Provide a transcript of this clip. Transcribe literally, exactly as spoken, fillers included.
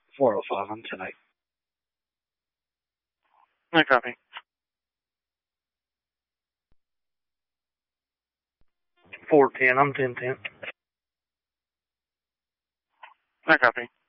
four oh five on tonight. I copy. four ten, I'm ten ten. I copy.